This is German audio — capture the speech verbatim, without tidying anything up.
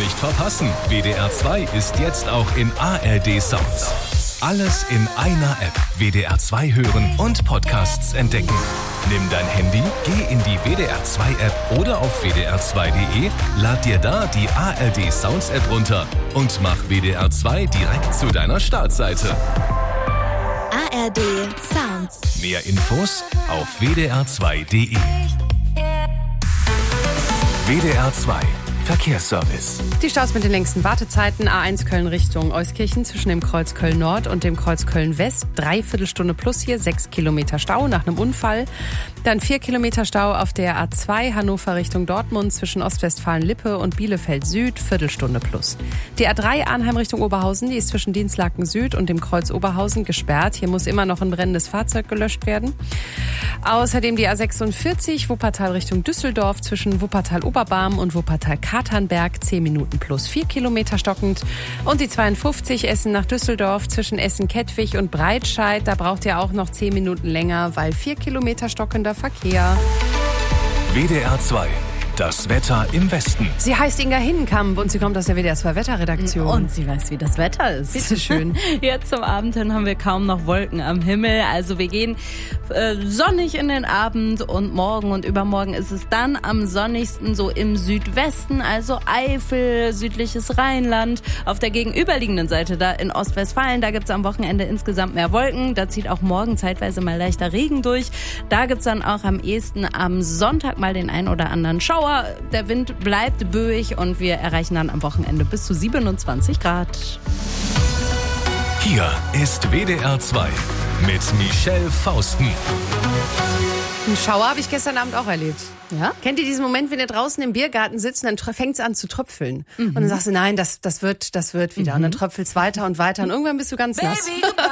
nicht verpassen. W D R zwei ist jetzt auch in A R D Sounds. Alles in einer App. W D R zwei hören und Podcasts entdecken. Nimm dein Handy, geh in die W D R zwei App oder auf w d r zwei punkt d e, lad dir da die A R D Sounds App runter und mach W D R zwei direkt zu deiner Startseite. A R D Sounds. Mehr Infos auf w d r zwei punkt d e. W D R zwei Verkehrsservice. Die Staus mit den längsten Wartezeiten. A eins Köln Richtung Euskirchen zwischen dem Kreuz Köln Nord und dem Kreuz Köln West. Dreiviertel Stunde plus hier, sechs Kilometer Stau nach einem Unfall. Dann vier Kilometer Stau auf der A zwei Hannover Richtung Dortmund zwischen Ostwestfalen-Lippe und Bielefeld Süd. Viertelstunde plus. Die A drei Arnheim Richtung Oberhausen, die ist zwischen Dienstlaken Süd und dem Kreuz Oberhausen gesperrt. Hier muss immer noch ein brennendes Fahrzeug gelöscht werden. Außerdem die A sechsundvierzig Wuppertal Richtung Düsseldorf zwischen Wuppertal-Oberbarm und Wuppertal-Katernberg. zehn Minuten plus vier Kilometer stockend. Und die zweiundfünfzig Essen nach Düsseldorf zwischen Essen-Kettwig und Breitscheid. Da braucht ihr auch noch zehn Minuten länger, weil vier Kilometer stockender Verkehr. W D R zwei. Das Wetter im Westen. Sie heißt Inga Hinnenkamp und sie kommt aus der W D R zwei Wetterredaktion. Und sie weiß, wie das Wetter ist. Bitte schön. Jetzt zum Abend hin haben wir kaum noch Wolken am Himmel. Also wir gehen äh, sonnig in den Abend und morgen und übermorgen ist es dann am sonnigsten so im Südwesten, also Eifel, südliches Rheinland. Auf der gegenüberliegenden Seite da in Ostwestfalen, da gibt's am Wochenende insgesamt mehr Wolken. Da zieht auch morgen zeitweise mal leichter Regen durch. Da gibt's dann auch am ehesten am Sonntag mal den ein oder anderen Schauer. Der Wind bleibt böig und wir erreichen dann am Wochenende bis zu siebenundzwanzig Grad. Hier ist W D R zwei mit Michelle Fausten. Einen Schauer habe ich gestern Abend auch erlebt. Ja? Kennt ihr diesen Moment, wenn ihr draußen im Biergarten sitzt und dann fängt es an zu tröpfeln? Mhm. Und dann sagst du, nein, das, das wird, das wird wieder. Mhm. Und dann tröpfelt es weiter und weiter und irgendwann bist du ganz nass. Baby,